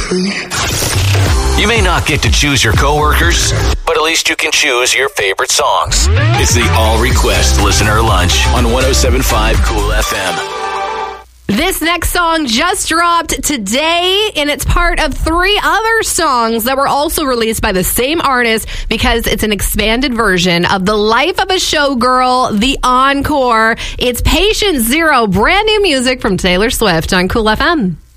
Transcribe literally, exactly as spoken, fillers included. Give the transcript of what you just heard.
free. You may not get to choose your coworkers, but at least you can choose your favorite songs. It's the All Request Listener Lunch on one oh seven point five Cool F M. This next song just dropped today, and it's part of three other songs that were also released by the same artist because it's an expanded version of The Life of a Showgirl, The Encore. It's Patient Zero, brand new music from Taylor Swift on Cool F M.